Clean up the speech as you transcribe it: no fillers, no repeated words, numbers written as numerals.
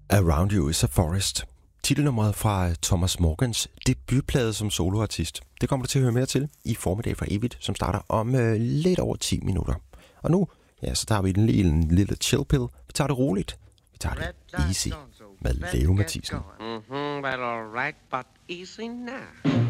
Around You is a Forest. Titelnummeret fra Thomas Morgans debutplade som soloartist. Det kommer du til at høre mere til i Formiddag for Evigt, som starter om lidt over 10 minutter. Og nu, ja, så tager vi en lille chill pill. Vi tager det roligt. Vi tager det easy med Leo Mathisen. Well, all right, but easy now.